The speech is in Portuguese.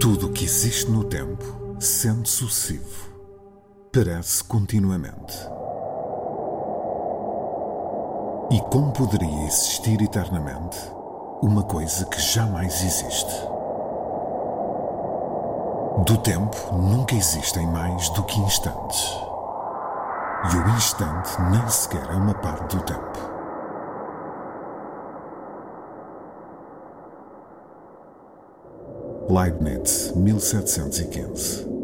Tudo o que existe no tempo sente sucessivo. Parece continuamente. E como poderia existir eternamente uma coisa que jamais existe? Do tempo nunca existem mais do que instantes. E o instante nem sequer é uma parte do tempo. Leibniz, 1715.